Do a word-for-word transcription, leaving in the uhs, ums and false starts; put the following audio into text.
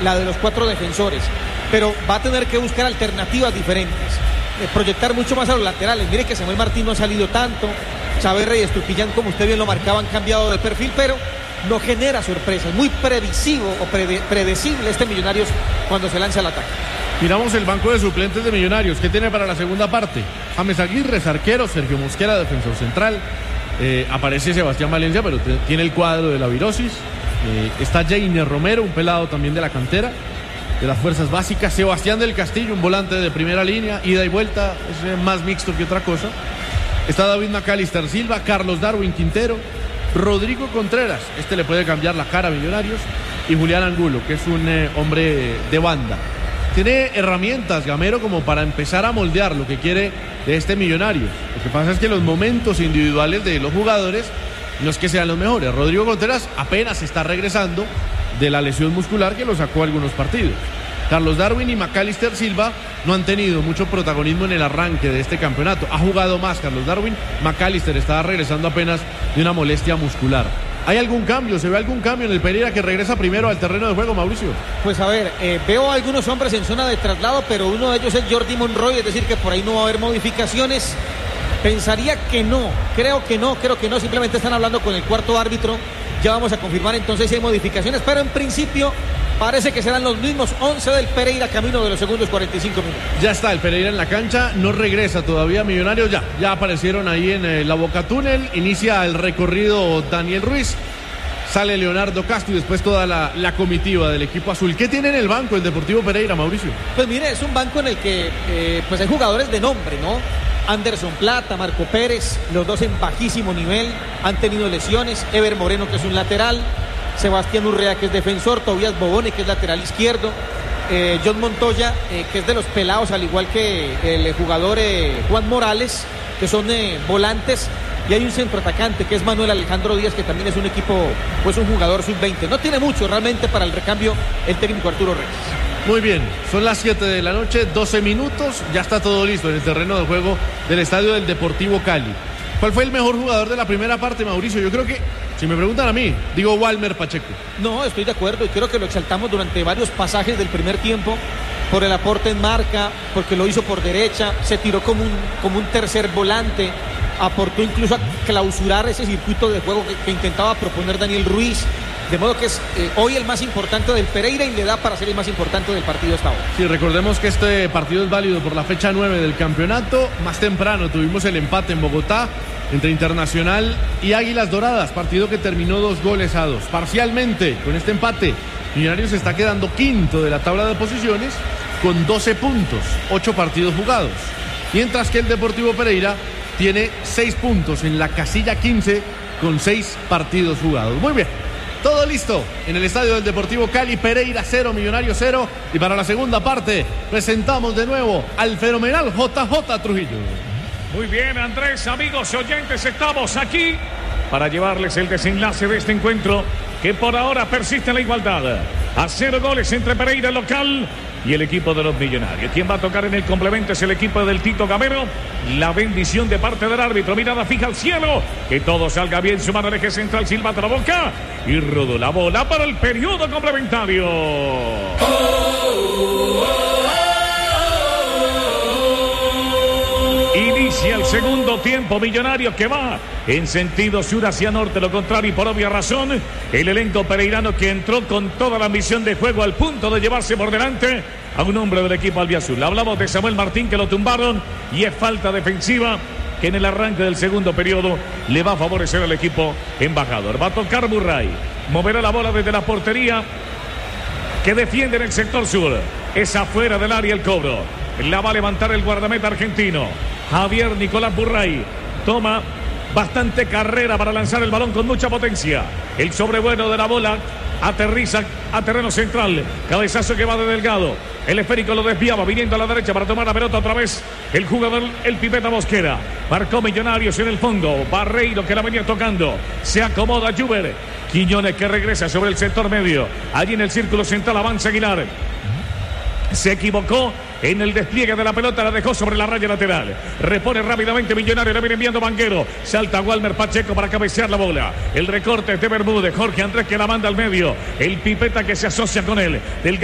la de los cuatro defensores, pero va a tener que buscar alternativas diferentes, eh, proyectar mucho más a los laterales. Mire que Samuel Martín no ha salido tanto, Chaverra y Estupiñán, como usted bien lo marcaba, han cambiado de perfil, pero no genera sorpresas. Muy previsivo o prede, predecible este Millonarios cuando se lanza al ataque. Miramos el banco de suplentes de Millonarios. ¿Qué tiene para la segunda parte? James Aguirre, arquero. Sergio Mosquera, defensor central. Eh, aparece Sebastián Valencia, pero te, tiene el cuadro de la virosis. Eh, está Jainer Romero, un pelado también de la cantera, de las fuerzas básicas. Sebastián del Castillo, un volante de primera línea, ida y vuelta, es eh, más mixto que otra cosa. Está David Macalister Silva, Carlos Darwin Quintero, Rodrigo Contreras, este le puede cambiar la cara a Millonarios, y Julián Angulo, que es un eh, hombre de banda. Tiene herramientas Gamero como para empezar a moldear lo que quiere de este Millonarios. Lo que pasa es que los momentos individuales de los jugadores no es que sean los mejores. Rodrigo Contreras apenas está regresando de la lesión muscular que lo sacó algunos partidos. Carlos Darwin y Macalister Silva no han tenido mucho protagonismo en el arranque de este campeonato. Ha jugado más Carlos Darwin, Macalister estaba regresando apenas de una molestia muscular. ¿Hay algún cambio? ¿Se ve algún cambio en el Pereira que regresa primero al terreno de juego, Mauricio? Pues a ver, eh, veo a algunos hombres en zona de traslado, pero uno de ellos es Jordi Monroy, es decir que por ahí no va a haber modificaciones. Pensaría que no, creo que no, creo que no, simplemente están hablando con el cuarto árbitro. Ya vamos a confirmar entonces si hay modificaciones, pero en principio parece que serán los mismos once del Pereira camino de los segundos cuarenta y cinco minutos. Ya está el Pereira en la cancha, no regresa todavía Millonarios, ya, ya aparecieron ahí en eh, la Boca Túnel, inicia el recorrido Daniel Ruiz, sale Leonardo Castro y después toda la, la comitiva del equipo azul. ¿Qué tiene en el banco el Deportivo Pereira, Mauricio? Pues mire, es un banco en el que eh, pues hay jugadores de nombre, ¿no? Anderson Plata, Marco Pérez, los dos en bajísimo nivel, han tenido lesiones. Ever Moreno, que es un lateral, Sebastián Urrea, que es defensor, Tobías Bobone, que es lateral izquierdo, eh, John Montoya, eh, que es de los pelados, al igual que el jugador eh, Juan Morales, que son eh, volantes, y hay un centroatacante que es Manuel Alejandro Díaz, que también es un equipo, pues un jugador sub veinte. No tiene mucho realmente para el recambio el técnico Arturo Reyes. Muy bien, son las siete de la noche, doce minutos, ya está todo listo en el terreno de juego del estadio del Deportivo Cali. ¿Cuál fue el mejor jugador de la primera parte, Mauricio? Yo creo que, si me preguntan a mí, digo Walmer Pacheco. No, estoy de acuerdo y creo que lo exaltamos durante varios pasajes del primer tiempo por el aporte en marca, porque lo hizo por derecha, se tiró como un, como un tercer volante, aportó incluso a clausurar ese circuito de juego que, que intentaba proponer Daniel Ruiz. De modo que es eh, hoy el más importante del Pereira y le da para ser el más importante del partido hasta ahora. Sí, recordemos que este partido es válido por la fecha nueve del campeonato. Más temprano tuvimos el empate en Bogotá entre Internacional y Águilas Doradas, partido que terminó dos goles a dos. Parcialmente, con este empate, Millonarios se está quedando quinto de la tabla de posiciones con doce puntos, ocho partidos jugados. Mientras que el Deportivo Pereira tiene seis puntos en la casilla quince con seis partidos jugados. Muy bien. Todo listo en el estadio del Deportivo Cali. Pereira cero, Millonarios cero. Y para la segunda parte presentamos de nuevo al fenomenal J J Trujillo. Muy bien, Andrés, amigos y oyentes, estamos aquí para llevarles el desenlace de este encuentro que por ahora persiste en la igualdad. A cero goles entre Pereira local y el equipo de los Millonarios. Quien va a tocar en el complemento es el equipo del Tito Gamero. La bendición de parte del árbitro. Mirada fija al cielo. Que todo salga bien. Su mano de eje central. Silbata la boca. Y rodó la bola para el periodo complementario. Oh, oh, oh. Inicia el segundo tiempo. Millonarios que va en sentido sur hacia norte. Lo contrario y por obvia razón. El elenco pereirano que entró con toda la ambición de juego al punto de llevarse por delante a un hombre del equipo albiazul. Hablamos de Samuel Martín, que lo tumbaron y es falta defensiva que en el arranque del segundo periodo le va a favorecer al equipo embajador. Va a tocar Burray, moverá la bola desde la portería que defiende en el sector sur. Es afuera del área el cobro. La va a levantar el guardameta argentino Javier Nicolás Burray. Toma bastante carrera para lanzar el balón con mucha potencia. El sobrevuelo de la bola aterriza a terreno central. Cabezazo que va de Delgado. El esférico lo desviaba, viniendo a la derecha para tomar la pelota otra vez. El jugador, el Pipeta Mosquera. Marcó Millonarios en el fondo. Barreiro que la venía tocando. Se acomoda Juber. Quiñones que regresa sobre el sector medio. Allí en el círculo central avanza Aguilar. Se equivocó en el despliegue de la pelota, la dejó sobre la raya lateral. Repone rápidamente Millonario, le viene enviando Banguero. Salta Walmer Pacheco para cabecear la bola. El recorte es de Bermúdez, Jorge Andrés que la manda al medio. El Pipeta que se asocia con él. Del